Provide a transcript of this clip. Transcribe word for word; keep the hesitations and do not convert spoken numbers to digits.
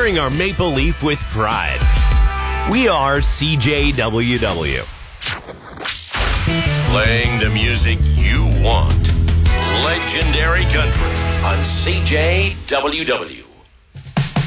wearing our maple leaf with pride. We are C J W W. Playing the music you want. Legendary Country on C J W W.